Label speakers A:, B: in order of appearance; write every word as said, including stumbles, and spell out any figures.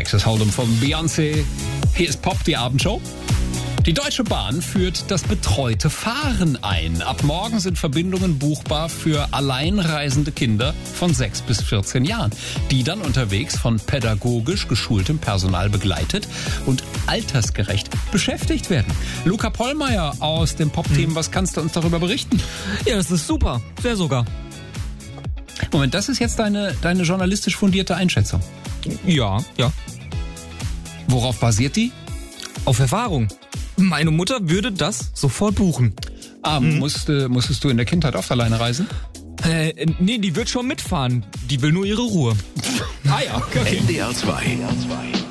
A: Texas Hold'em von Beyoncé. Hier ist Pop, die Abendshow. Die Deutsche Bahn führt das betreute Fahren ein. Ab morgen sind Verbindungen buchbar für alleinreisende Kinder von sechs bis vierzehn Jahren, die dann unterwegs von pädagogisch geschultem Personal begleitet und altersgerecht beschäftigt werden. Luca Pollmeier aus dem Pop-Team, hm. was kannst du uns darüber berichten?
B: Ja, das ist super. Sehr sogar.
A: Moment, das ist jetzt deine, deine journalistisch fundierte Einschätzung?
B: Ja, ja.
A: Worauf basiert die?
B: Auf Erfahrung. Meine Mutter würde das sofort buchen.
A: Ah, mhm. musste, musstest du in der Kindheit oft alleine reisen?
B: Äh, nee, die wird schon mitfahren. Die will nur ihre Ruhe.
A: Ah ja, okay.
C: N D R zwei.